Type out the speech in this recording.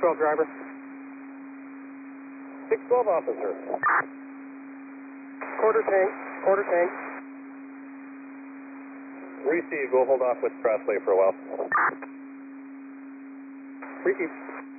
612 driver. 612 officer. Quarter tank. Received. We'll hold off with Crossway for a while. Received.